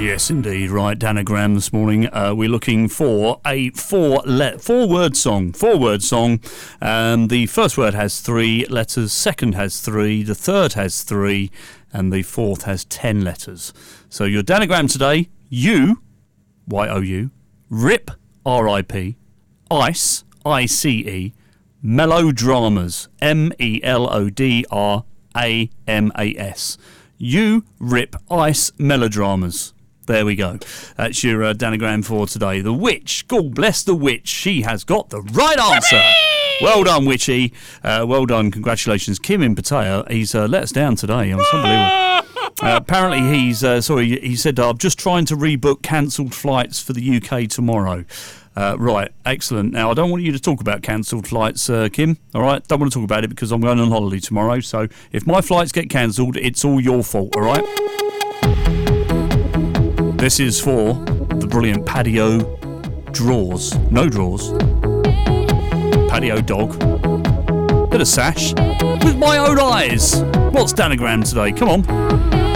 Yes, indeed. Right, Danagram this morning. We're looking for a four-word song. The first word has 3 letters, second has 3, the third has 3, and the fourth has 10 letters. So your Danagram today, U, Y-O-U, RIP, R-I-P, ICE, I-C-E, Melodramas, M-E-L-O-D-R-A-M-A-S. You Rip Ice Melodramas. There we go. That's your Danagram for today. The Witch. God bless the Witch. She has got the right answer. Well done, Witchy. Well done. Congratulations. Kim in Pattaya. He's let us down today. It's unbelievable. Apparently he said, I'm just trying to rebook cancelled flights for the UK tomorrow. Right, excellent. Now, I don't want you to talk about cancelled flights, Kim, all right? Don't want to talk about it because I'm going on holiday tomorrow, so if my flights get cancelled, it's all your fault, all right? This is for the brilliant Patio Drawers. No drawers. Patio Dog. Bit of sash. With my own eyes. What's Danagram today? Come on.